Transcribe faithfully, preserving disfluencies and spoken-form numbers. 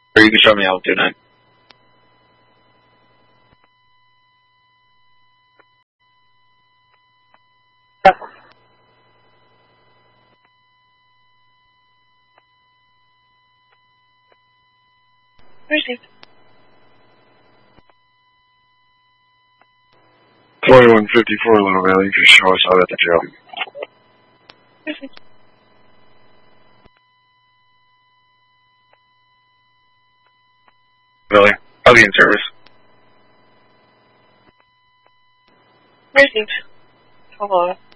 Or you can show me altitude nine. Received. twenty-one fifty-four, Little Valley, you can show us out at the jail. Received. Billy, I'll be in service. Received. Hold on.